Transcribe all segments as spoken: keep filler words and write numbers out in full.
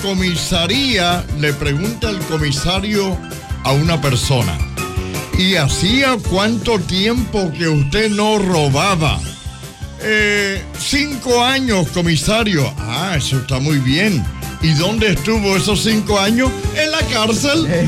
comisaría le pregunta el comisario a una persona: ¿y hacía cuánto tiempo que usted no robaba? Eh, cinco años, comisario. Ah, eso está muy bien. ¿Y dónde estuvo esos cinco años? En la cárcel.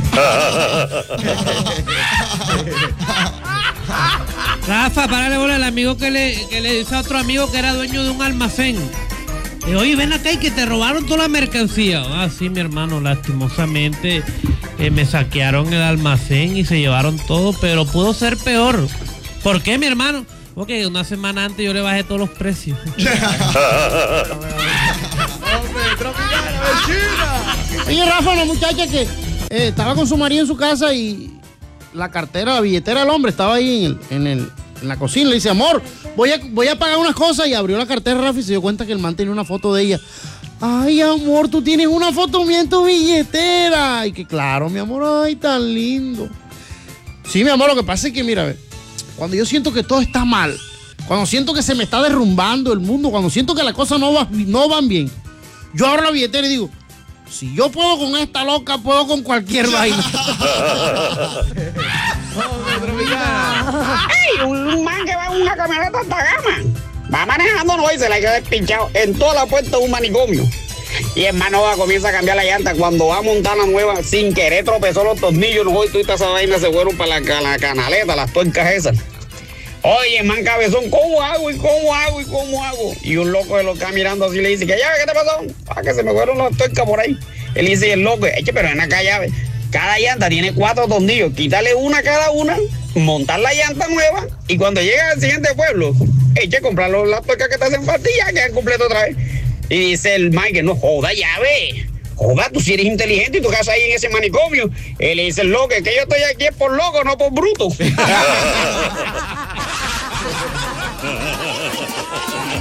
Rafa, párale bola al amigo que le, que le dice a otro amigo que era dueño de un almacén. Y, oye, ven acá y que te robaron toda la mercancía. Ah, sí, mi hermano, lastimosamente eh, me saquearon el almacén y se llevaron todo, pero pudo ser peor. ¿Por qué, mi hermano? Porque una semana antes yo le bajé todos los precios. Oye, Rafa, una muchacha que eh, estaba con su marido en su casa y la cartera, la billetera del hombre estaba ahí en, el, en, el, en la cocina. Le dice: amor, voy a, voy a pagar unas cosas. Y abrió la cartera, Rafa, y se dio cuenta que el man tenía una foto de ella. Ay, amor, tú tienes una foto mía en tu billetera. Y que claro, mi amor, ay, tan lindo. Sí, mi amor, lo que pasa es que, mira, a ver, cuando yo siento que todo está mal, cuando siento que se me está derrumbando el mundo, cuando siento que las cosas no, va, no van bien, yo abro la billetera y digo: si yo puedo con esta loca, puedo con cualquier vaina. ¡Ey! Un man que va en una camioneta alta gama. Va manejando, no, y se la queda despinchado en toda la puerta de un manicomio. Y el mano va, comienza a cambiar la llanta. Cuando va a montar la nueva, sin querer tropezó los tornillos, no, y toda esa vaina se fueron para la, la canaleta, las tuercas esas. Oye, man cabezón, ¿cómo hago y cómo hago y cómo hago? Y un loco de lo está mirando así le dice: ¿qué llave? ¿Qué te pasó? Ah, que se me fueron las tuercas por ahí. Él dice: el loco, eche, pero ven acá, llave. Cada llanta tiene cuatro tornillos, quítale una a cada una, montar la llanta nueva, y cuando llega al siguiente pueblo, eche, comprar las tuercas que te hacen falta y ya quedan completo otra vez. Y dice el Mike: no joda, llave. Joda, tú si eres inteligente y tú quedas ahí en ese manicomio. Él le dice: el loco, que yo estoy aquí es por loco, no por bruto.